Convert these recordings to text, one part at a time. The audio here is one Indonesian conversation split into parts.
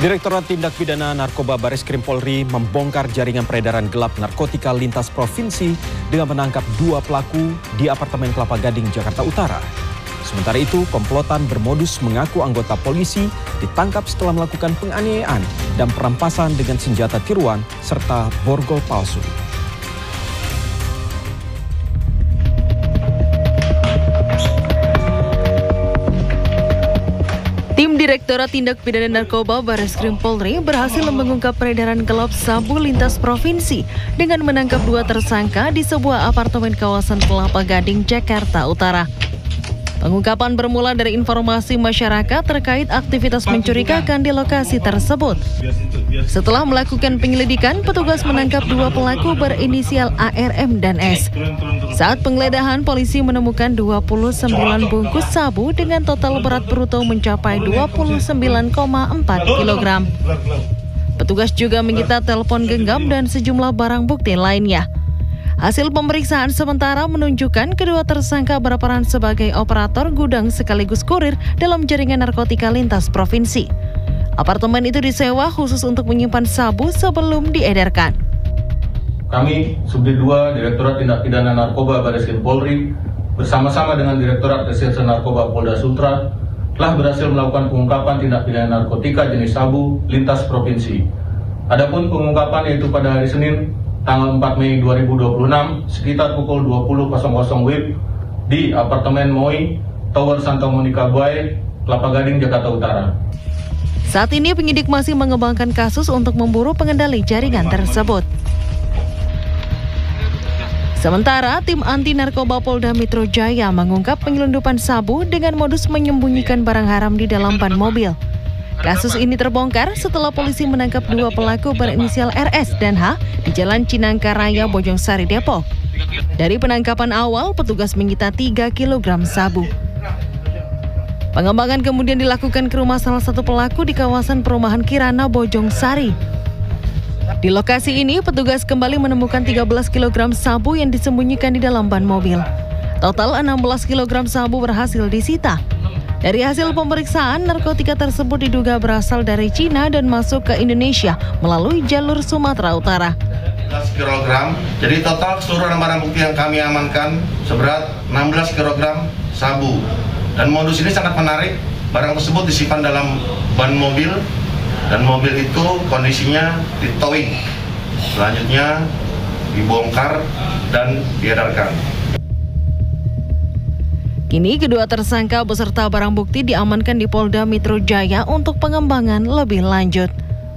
Direktorat Tindak Pidana Narkoba Bareskrim Polri membongkar jaringan peredaran gelap narkotika lintas provinsi dengan menangkap 2 pelaku di apartemen Kelapa Gading, Jakarta Utara. Sementara itu, komplotan bermodus mengaku anggota polisi ditangkap setelah melakukan penganiayaan dan perampasan dengan senjata tiruan serta borgol palsu. Tim Direktorat Tindak Pidana Narkoba Bareskrim Polri berhasil mengungkap peredaran gelap sabu lintas provinsi dengan menangkap 2 tersangka di sebuah apartemen kawasan Kelapa Gading, Jakarta Utara. Pengungkapan bermula dari informasi masyarakat terkait aktivitas mencurigakan di lokasi tersebut. Setelah melakukan penyelidikan, petugas menangkap 2 pelaku berinisial ARM dan S. Saat penggeledahan, polisi menemukan 29 bungkus sabu dengan total berat bruto mencapai 29,4 kg. Petugas juga menyita telepon genggam dan sejumlah barang bukti lainnya. Hasil pemeriksaan sementara menunjukkan kedua tersangka berperan sebagai operator gudang sekaligus kurir dalam jaringan narkotika lintas provinsi. Apartemen itu disewa khusus untuk menyimpan sabu sebelum diedarkan. Kami, Subdit 2 Direktorat Tindak Pidana Narkoba Bareskrim Polri, bersama-sama dengan Direktorat Reserse Narkoba Polda Sultra, telah berhasil melakukan pengungkapan tindak pidana narkotika jenis sabu lintas provinsi. Adapun pengungkapan yaitu pada hari Senin, tanggal 4 Mei 2026, sekitar pukul 20.00 WIB di apartemen Moi, Tower Santa Monica Buai, Kelapa Gading, Jakarta Utara. Saat ini penyidik masih mengembangkan kasus untuk memburu pengendali jaringan tersebut. Sementara, tim anti narkoba Polda Metro Jaya mengungkap penyelundupan sabu dengan modus menyembunyikan barang haram di dalam ban mobil. Kasus ini terbongkar setelah polisi menangkap 2 pelaku berinisial RS dan H di Jalan Cinangka Raya, Bojong Sari, Depok. Dari penangkapan awal, petugas menyita 3 kg sabu. Pengembangan kemudian dilakukan ke rumah salah satu pelaku di kawasan perumahan Kirana, Bojong Sari. Di lokasi ini, petugas kembali menemukan 13 kg sabu yang disembunyikan di dalam ban mobil. Total 16 kg sabu berhasil disita. Dari hasil pemeriksaan, narkotika tersebut diduga berasal dari Cina dan masuk ke Indonesia melalui jalur Sumatera Utara. 16 kg, jadi total keseluruhan barang bukti yang kami amankan seberat 16 kg sabu. Dan modus ini sangat menarik, barang tersebut disimpan dalam ban mobil, dan mobil itu kondisinya ditowing. Selanjutnya dibongkar dan diedarkan. Kini kedua tersangka beserta barang bukti diamankan di Polda Metro Jaya untuk pengembangan lebih lanjut.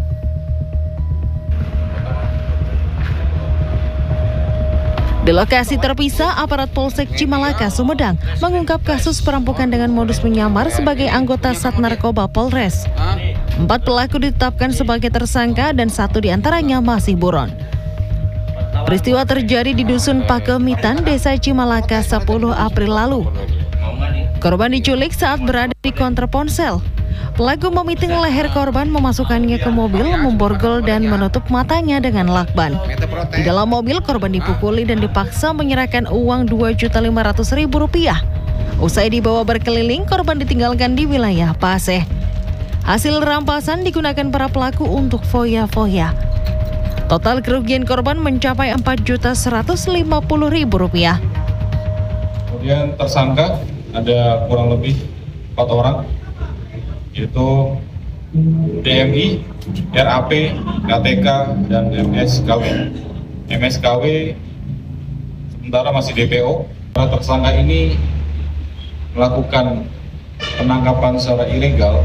Di lokasi terpisah, aparat Polsek Cimalaka, Sumedang mengungkap kasus perampokan dengan modus menyamar sebagai anggota Sat Narkoba Polres. 4 pelaku ditetapkan sebagai tersangka dan 1 diantaranya masih buron. Peristiwa terjadi di Dusun Pakemitan, Desa Cimalaka, 10 April lalu. Korban diculik saat berada di konter ponsel. Pelaku memiting leher korban, memasukkannya ke mobil, memborgol dan menutup matanya dengan lakban. Di dalam mobil, korban dipukuli dan dipaksa menyerahkan uang Rp2.500.000. Usai dibawa berkeliling, korban ditinggalkan di wilayah Paseh. Hasil rampasan digunakan para pelaku untuk foya-foya. Total kerugian korban mencapai Rp4.150.000. Kemudian tersangka ada kurang lebih 4 orang, yaitu DMI, RAP, KTK, dan MSKW. MSKW sementara masih DPO. Para tersangka ini melakukan penangkapan secara ilegal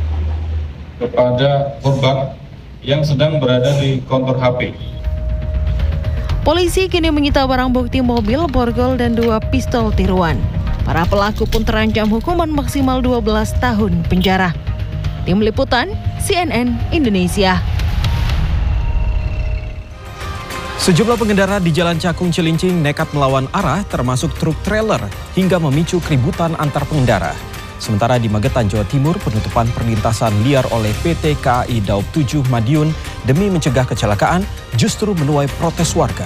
kepada korban yang sedang berada di kantor HP. Polisi kini menyita barang bukti mobil, borgol, dan 2 pistol tiruan. Para pelaku pun terancam hukuman maksimal 12 tahun penjara. Tim Liputan, CNN Indonesia. Sejumlah pengendara di Jalan Cakung Cilincing nekat melawan arah termasuk truk trailer hingga memicu keributan antar pengendara. Sementara di Magetan, Jawa Timur, penutupan perlintasan liar oleh PT KAI Daob 7 Madiun demi mencegah kecelakaan justru menuai protes warga.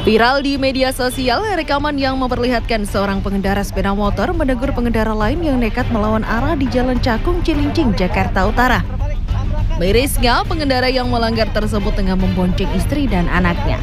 Viral di media sosial, rekaman yang memperlihatkan seorang pengendara sepeda motor menegur pengendara lain yang nekat melawan arah di Jalan Cakung, Cilincing, Jakarta Utara. Mirisnya, pengendara yang melanggar tersebut tengah membonceng istri dan anaknya.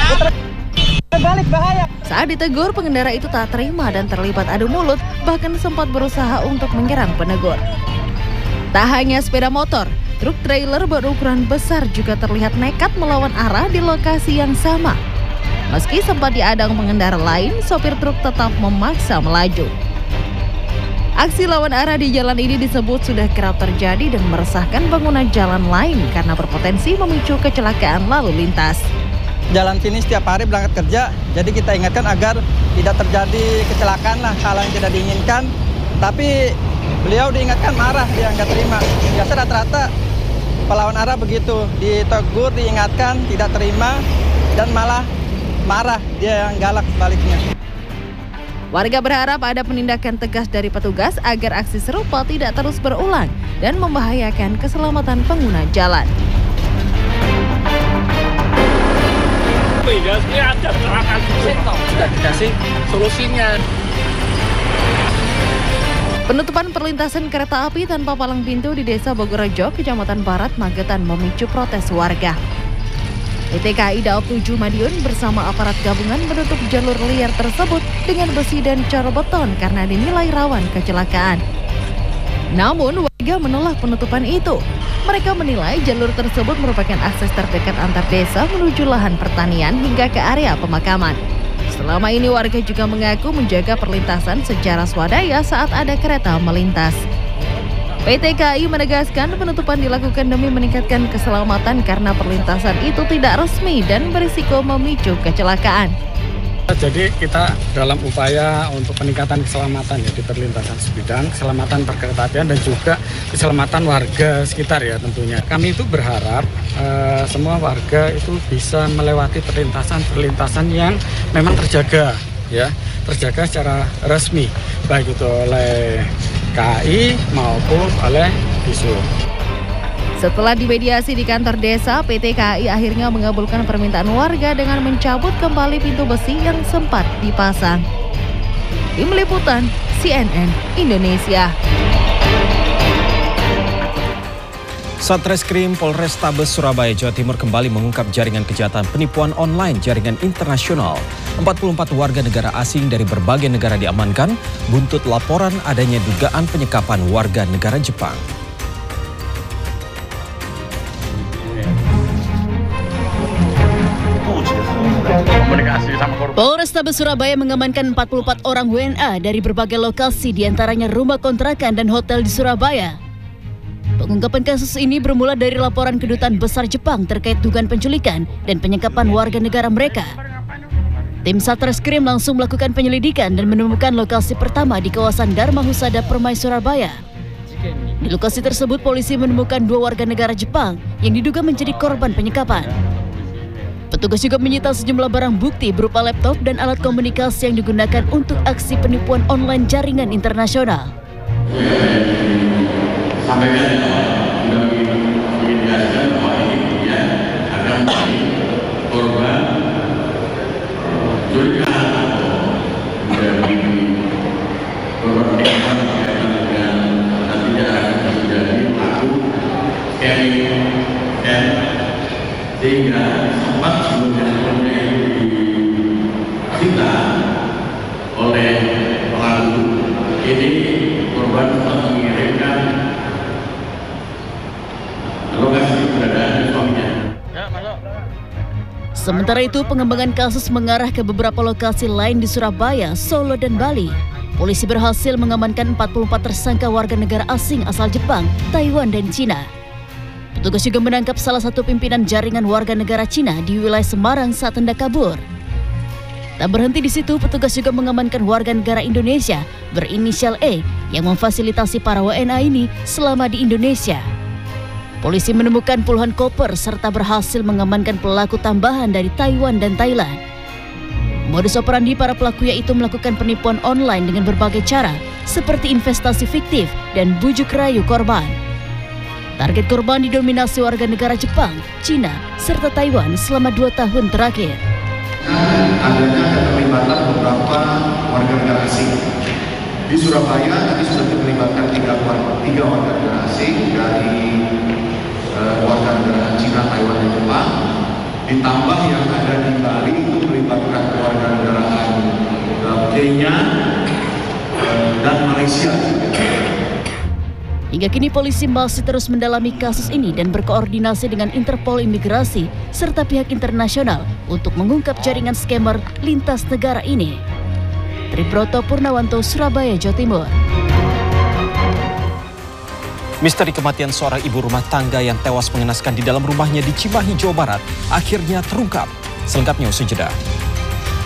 Saat ditegur, pengendara itu tak terima dan terlibat adu mulut, bahkan sempat berusaha untuk menyerang penegur. Tak hanya sepeda motor, truk trailer berukuran besar juga terlihat nekat melawan arah di lokasi yang sama. Meski sempat diadang pengendara lain, sopir truk tetap memaksa melaju. Aksi lawan arah di jalan ini disebut sudah kerap terjadi dan meresahkan pengguna jalan lain karena berpotensi memicu kecelakaan lalu lintas. Jalan sini setiap hari berangkat kerja, jadi kita ingatkan agar tidak terjadi kecelakaan lah, hal yang tidak diinginkan. Tapi beliau diingatkan marah, dia nggak terima. Biasa rata-rata pelawan arah begitu, ditegur, diingatkan, tidak terima, dan malah marah, dia yang galak sebaliknya. Warga berharap ada penindakan tegas dari petugas agar aksi serupa tidak terus berulang dan membahayakan keselamatan pengguna jalan. Sudah dikasih solusinya. Penutupan perlintasan kereta api tanpa palang pintu di Desa Bogorejo, Kecamatan Barat, Magetan memicu protes warga. PT KAI Daob 7 Madiun bersama aparat gabungan menutup jalur liar tersebut dengan besi dan cor beton karena dinilai rawan kecelakaan. Namun warga menolak penutupan itu. Mereka menilai jalur tersebut merupakan akses terdekat antar desa menuju lahan pertanian hingga ke area pemakaman. Selama ini warga juga mengaku menjaga perlintasan secara swadaya saat ada kereta melintas. PT KAI menegaskan penutupan dilakukan demi meningkatkan keselamatan karena perlintasan itu tidak resmi dan berisiko memicu kecelakaan. Jadi kita dalam upaya untuk peningkatan keselamatan ya di perlintasan sebidang, keselamatan perkeretaapian dan juga keselamatan warga sekitar ya tentunya. Kami itu berharap semua warga itu bisa melewati perlintasan yang memang terjaga ya, terjaga secara resmi baik itu oleh KAI maupun oleh Disub. Setelah dimediasi di kantor desa, PT KAI akhirnya mengabulkan permintaan warga dengan mencabut kembali pintu besi yang sempat dipasang. Tim Liputan CNN Indonesia. Satreskrim Polrestabes Surabaya, Jawa Timur kembali mengungkap jaringan kejahatan penipuan online jaringan internasional. 44 warga negara asing dari berbagai negara diamankan buntut laporan adanya dugaan penyekapan warga negara Jepang. Polrestabes Surabaya mengamankan 44 orang WNA dari berbagai lokasi, diantaranya rumah kontrakan dan hotel di Surabaya. Pengungkapan kasus ini bermula dari laporan Kedutaan Besar Jepang terkait dugaan penculikan dan penyekapan warga negara mereka. Tim Satreskrim langsung melakukan penyelidikan dan menemukan lokasi pertama di kawasan Dharma Husada Permai, Surabaya. Di lokasi tersebut, polisi menemukan 2 warga negara Jepang yang diduga menjadi korban penyekapan. Petugas juga menyita sejumlah barang bukti berupa laptop dan alat komunikasi yang digunakan untuk aksi penipuan online jaringan internasional. Sampaikan sudah diindikasikan bahwa ini kemudian akan menjadi korban curigaan atau menjadi korban penipuan berkaitan dengan nantinya akan menjadi pelaku scamming dan sehingga sempat sebelumnya itu disita oleh pelaku. Ini korban sempat mengirimkan lokasi keberadaan suaminya. Sementara itu, pengembangan kasus mengarah ke beberapa lokasi lain di Surabaya, Solo, dan Bali. Polisi berhasil mengamankan 44 tersangka warga negara asing asal Jepang, Taiwan, dan Cina. Petugas juga menangkap salah satu pimpinan jaringan warga negara Cina di wilayah Semarang saat hendak kabur. Tak berhenti di situ, petugas juga mengamankan warga negara Indonesia berinisial E yang memfasilitasi para WNA ini selama di Indonesia. Polisi menemukan puluhan koper serta berhasil mengamankan pelaku tambahan dari Taiwan dan Thailand. Modus operandi para pelaku yaitu melakukan penipuan online dengan berbagai cara, seperti investasi fiktif dan bujuk rayu korban. Target korban didominasi warga negara Jepang, Cina, serta Taiwan selama 2 tahun terakhir. adanya keterlibatan beberapa warga negara asing. Di Surabaya tadi sudah terlibatkan tiga warga negara asing dari warga negara Cina, Taiwan, dan Jepang. Ditambah yang ada di Bali itu melibatkan warga negaraan Kenya dan Malaysia. Hingga kini polisi masih terus mendalami kasus ini dan berkoordinasi dengan Interpol Imigrasi serta pihak internasional untuk mengungkap jaringan scammer lintas negara ini. Triproto Purnawanto, Surabaya, Jawa Timur. Misteri kematian seorang ibu rumah tangga yang tewas mengenaskan di dalam rumahnya di Cimahi, Jawa Barat akhirnya terungkap. Selengkapnya usai jeda.